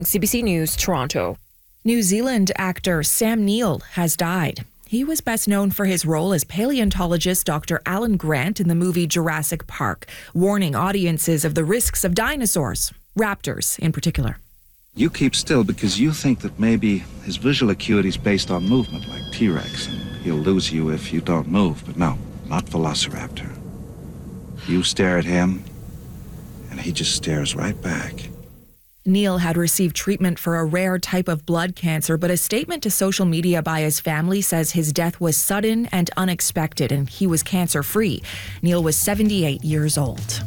CBC News, Toronto. New Zealand actor Sam Neill has died. He was best known for his role as paleontologist Dr. Alan Grant in the movie Jurassic Park, warning audiences of the risks of dinosaurs, raptors in particular. You keep still because you think that maybe his visual acuity is based on movement, like T-Rex, and he'll lose you if you don't move. But no, not Velociraptor. You stare at him, and he just stares right back. Neill had received treatment for a rare type of blood cancer, but a statement to social media by his family says his death was sudden and unexpected, and he was cancer-free. Neill was 78 years old.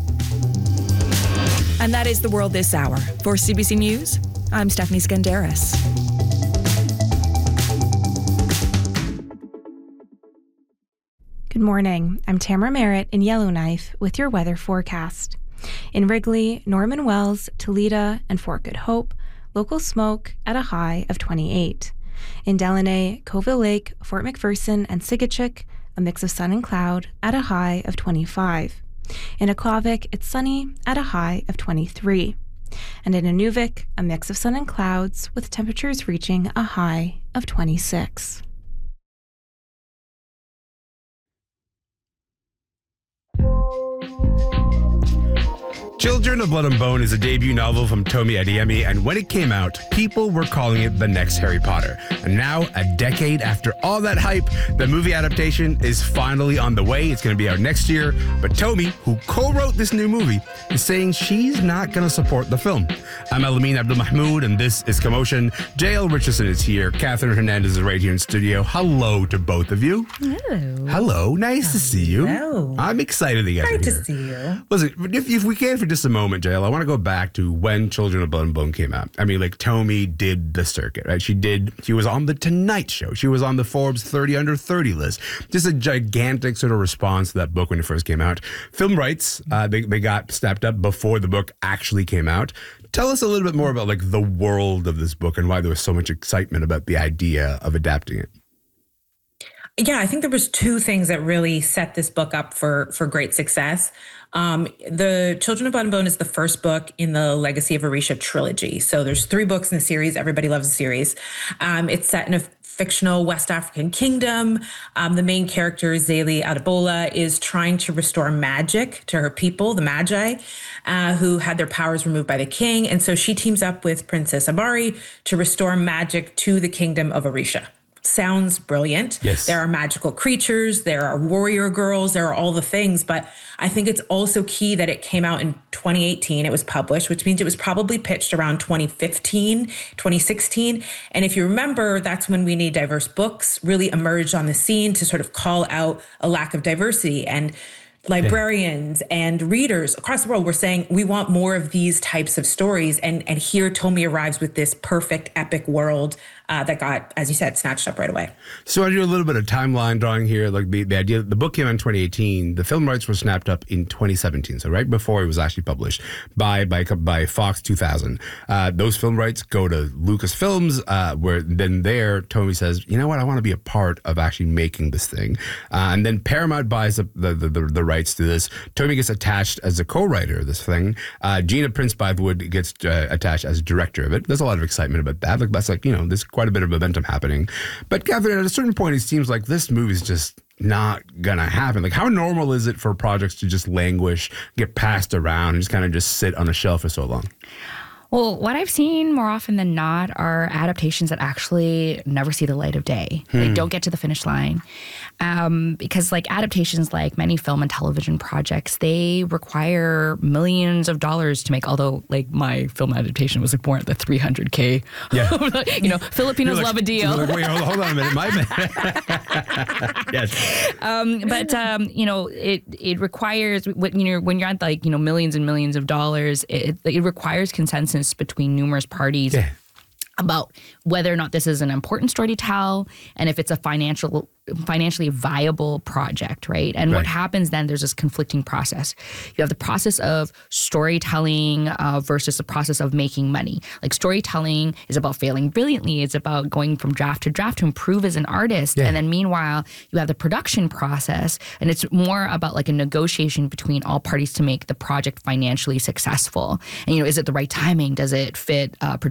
And that is the world this hour. For CBC News, I'm Stephanie Skandaris. Good morning. I'm Tamara Merritt in Yellowknife with your weather forecast. In Wrigley, Norman Wells, Toledo, and Fort Good Hope, local smoke at a high of 28. In Delaney, Coville Lake, Fort McPherson, and Sigachik, a mix of sun and cloud at a high of 25. In Aklavik, it's sunny at a high of 23. And in Inuvik, a mix of sun and clouds with temperatures reaching a high of 26. Children of Blood and Bone is a debut novel from Tomi Adeyemi, and when it came out, people were calling it the next Harry Potter. And now, a decade after all that hype, the movie adaptation is finally on the way. It's going to be out next year, but Tomi, who co-wrote this new movie, is saying she's not going to support the film. I'm Elamin Abdul-Mahmoud, and this is Commotion. J.L. Richardson is here. Catherine Hernandez is right here in studio. Hello to both of you. Hello. Hello. Nice to see you. Hello. I'm excited to get Great here. to see you. Listen, if we can for just a moment, JL, I want to go back to when Children of Blood and Bone came out. I mean, like, Tomi did the circuit, right? She was on The Tonight Show. She was on the Forbes 30 Under 30 list. Just a gigantic sort of response to that book when it first came out. Film rights, they got snapped up before the book actually came out. Tell us a little bit more about, like, the world of this book and why there was so much excitement about the idea of adapting it. Yeah, I think there was two things that really set this book up for great success. The Children of Blood and Bone is the first book in the Legacy of Orisha trilogy. So there's 3 books in the series. Everybody loves the series. It's set in a fictional West African kingdom. The main character, Zélie Adebola, is trying to restore magic to her people, the Magi, who had their powers removed by the king. And so she teams up with Princess Abari to restore magic to the kingdom of Orisha. Sounds brilliant. Yes. There are magical creatures, there are warrior girls, there are all the things, but I think it's also key that it came out in 2018. It was published, which means it was probably pitched around 2015, 2016. And if you remember, that's when We Need Diverse Books really emerged on the scene to sort of call out a lack of diversity. And librarians and readers across the world were saying, we want more of these types of stories. And here Tomi arrives with this perfect epic world that got, as you said, snatched up right away. So I do a little bit of timeline drawing here. Like the idea, the book came out in 2018. The film rights were snapped up in 2017. So right before it was actually published by Fox 2000. Those film rights go to Lucasfilms, where then there Tomi says, you know what, I want to be a part of actually making this thing. And then Paramount buys the rights to this. Tomi gets attached as a co-writer of this thing. Gina Prince Bythewood gets attached as director of it. There's a lot of excitement about that. Like, that's like, you know, there's quite a bit of momentum happening. But Catherine, at a certain point, it seems like this movie's just not gonna happen. Like, how normal is it for projects to just languish, get passed around, and just sit on a shelf for so long? Well, what I've seen more often than not are adaptations that actually never see the light of day. They don't get to the finish line. Because like adaptations, like many film and television projects, they require millions of dollars to make, although like my film adaptation was like more at the $300K. Yeah. You know, Filipinos love a deal. Like, wait, hold on a minute. My bad. Yes. But you know, it requires, when you're at like, you know, millions and millions of dollars, it requires consensus between numerous parties. Yeah. about whether or not this is an important story to tell and if it's a financially viable project, right? And what happens then, there's this conflicting process. You have the process of storytelling versus the process of making money. Like storytelling is about failing brilliantly. It's about going from draft to improve as an artist. And then meanwhile, you have the production process, and it's more about like a negotiation between all parties to make the project financially successful. And, is it the right timing? Does it fit